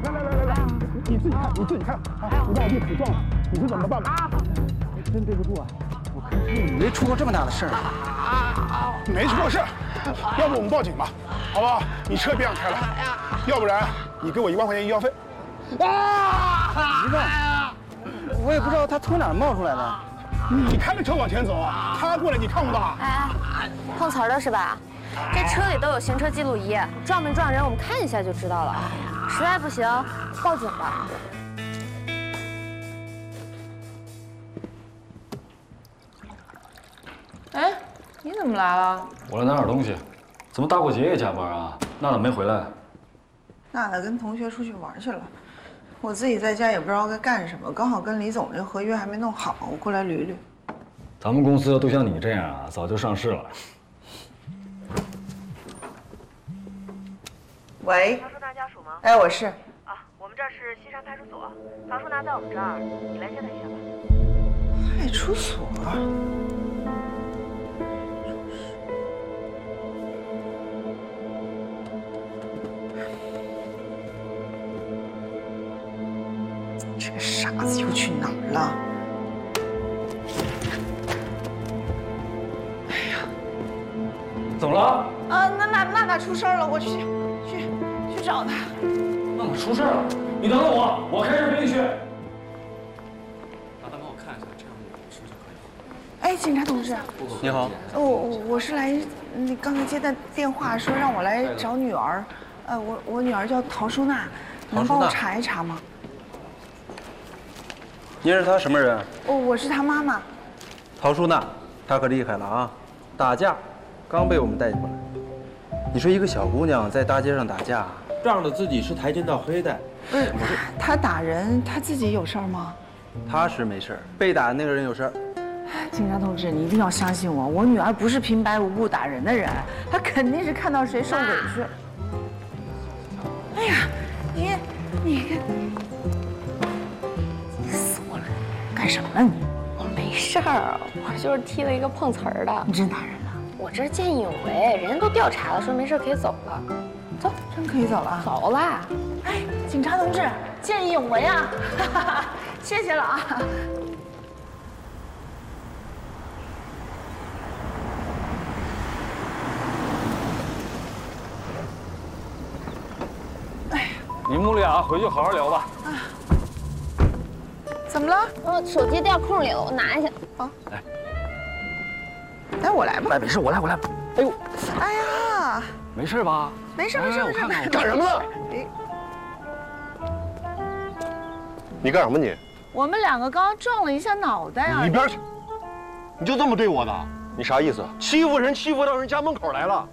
来，你自己看，你自己看啊！你把我弟腿撞了，你说怎么办吧？真对不住啊，我开车没出过这么大的事儿。没出过事，要不我们报警吧，好不好？你车别想开了，要不然你给我1万块钱医药费。1万？我也不知道他从哪儿冒出来的。你开着车往前走啊，他过来你看不到。 哎，碰瓷儿的是吧？这车里都有行车记录仪，撞没撞人我们看一下就知道了。实在不行，报警吧。 哎，你怎么来了？ 我来拿点东西。怎么大过节也加班啊？娜娜没回来？ 娜娜跟同学出去玩去了，我自己在家也不知道该干什么，刚好跟李总这合约还没弄好，我过来捋捋。 咱们公司都像你这样啊，早就上市了。 喂， 唐淑娜家属吗？ 哎，我是。 啊，我们这儿是西山派出所，唐淑娜在我们这儿，你来接她一下吧。 派出所？这个傻子又去哪儿了？哎呀， 怎么了？ 娜娜出事了，我去找她。 娜娜出事了，你等等我，我开车陪你去。 麻烦帮我看一下，这样我是不是就可以了？ 哎，警察同志， 你好， 我是来，你刚才接的电话说让我来找女儿，我女儿叫陶淑娜，能帮我查一查吗？ 您是她什么人？ 我是她妈妈。 陶淑娜，她可厉害了啊！打架，刚被我们带过来。你说一个小姑娘在大街上打架，仗着自己是跆拳道黑带， 不是，她打人，她自己有事儿吗？ 她是没事儿，被打的那个人有事儿。 警察同志，你一定要相信我，我女儿不是平白无故打人的人，她肯定是看到谁受委屈。哎呀，你死我了！干什么呢你？ 我没事儿，我就是踢了一个碰瓷儿的。 你真打人了？ 我这是见义勇为，人家都调查了，说没事可以走了。走， 真可以走了？ 走啦！ 哎，警察同志，见义勇为啊！谢谢了啊！ 你母俩回去好好聊吧。 怎么了？ 我手机掉裤里了，我拿一下。 啊，来，我来吧。 哎，没事，我来。哎呦， 哎呀， 没事吧？ 没事。 我看看。 干什么呢？你干什么你？ 我们两个刚刚撞了一下脑袋啊！ 你一边去！你就这么对我的？你啥意思？欺负人欺负到人家门口来了？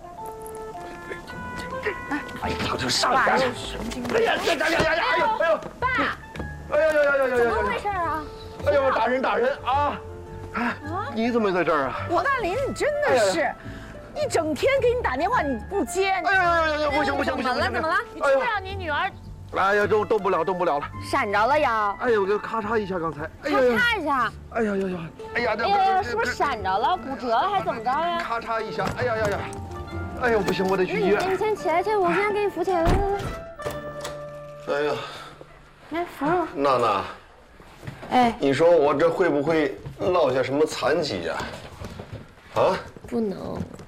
哎呀，他就上来！哎呀，哎呀， 爸， 哎呀！ 怎么回事啊？ 哎呦，打人啊！哎，你怎么在这儿啊？ 王大林，你真的是，一整天给你打电话你不接。 哎呀，不行！ 怎么了？ 你知不知道你女儿？ 哎呀，动不了了。 闪着了腰。 哎呦，我就咔嚓一下，刚才。 咔嚓一下。 哎呀， 是不是闪着了？骨折了还是怎么着呀？ 咔嚓一下，哎呀！哎呦，不行，我得去医院。 你先起来，我现在给你扶起来。来。 哎呀， 来扶着我。 娜娜， 哎， 你说我这会不会落下什么残疾呀？啊？ 不能，